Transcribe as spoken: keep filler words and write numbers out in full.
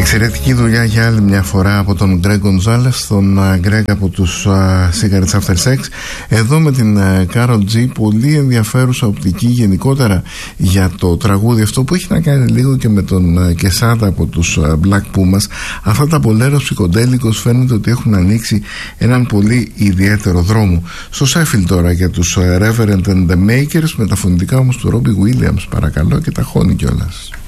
Εξαιρετική δουλειά για άλλη μια φορά από τον Γκρέγκ Γκονζάλες, τον Γκρέγκ από τους uh, Cigarettes After Sex. Εδώ με την Κάρολ Τζι, πολύ ενδιαφέρουσα οπτική γενικότερα για το τραγούδι αυτό, που έχει να κάνει λίγο και με τον Κεσάτα από τους uh, Black Pumas. Αυτά τα μπολέρος ψυχοντέλικος φαίνεται ότι έχουν ανοίξει έναν πολύ ιδιαίτερο δρόμο. Στο Sheffield τώρα για τους uh, Reverend and the Makers, με τα φωνητικά όμως του Robbie Williams, παρακαλώ, και τα χώνει κιόλας.